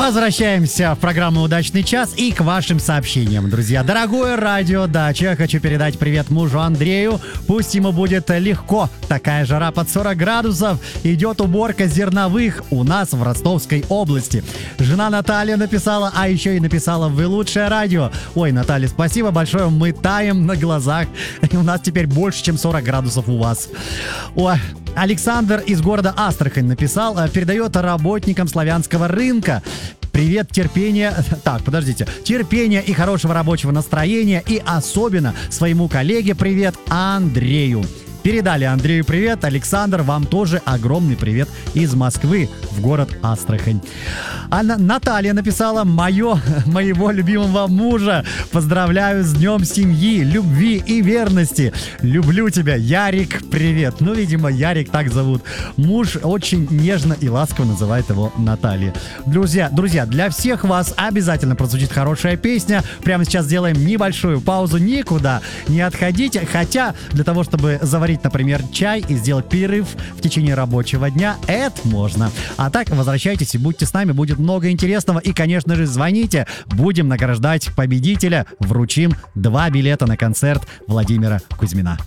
Возвращаемся в программу «Удачный час» и к вашим сообщениям, друзья. Дорогое радио «Дача», хочу передать привет мужу Андрею. Пусть ему будет легко. Такая жара под 40 градусов. Идет уборка зерновых у нас в Ростовской области. Жена Наталья написала, а еще и написала: «Вы лучшее радио». Ой, Наталья, спасибо большое. Мы таем на глазах. И у нас теперь больше, чем 40 градусов у вас. Ой. Александр из города Астрахань написал, передает работникам славянского рынка привет, терпения. Так, подождите. Терпения и хорошего рабочего настроения. И особенно своему коллеге привет, Андрею. Передали Андрею привет. Александр, вам тоже огромный привет из Москвы в город Астрахань. А Наталья написала: моего любимого мужа поздравляю с днем семьи, любви и верности. Люблю тебя, Ярик, привет. Ну, видимо, Ярик так зовут. Муж очень нежно и ласково называет его Наталья. Друзья, для всех вас обязательно прозвучит хорошая песня. Прямо сейчас сделаем небольшую паузу. Никуда не отходите. Хотя для того, чтобы заварить, например, чай и сделать перерыв в течение рабочего дня, это можно. А так, возвращайтесь и будьте с нами, будет много интересного. И, конечно же, звоните, будем награждать победителя, вручим 2 билета на концерт Владимира Кузьмина.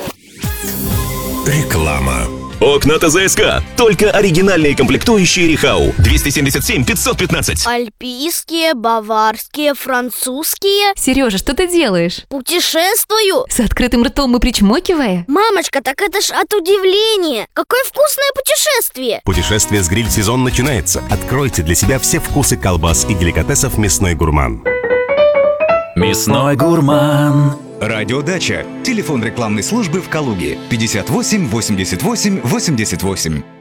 Реклама. Окна ТЗСК. Только оригинальные комплектующие Рихау. 277 515. Альпийские, баварские, французские. Сережа, что ты делаешь? Путешествую. С открытым ртом и причмокивая? Мамочка, так это ж от удивления. Какое вкусное путешествие. Путешествие с гриль-сезон начинается. Откройте для себя все вкусы колбас и деликатесов «Мясной гурман». «Мясной гурман». Радио «Дача». Телефон рекламной службы в Калуге 58 88 88.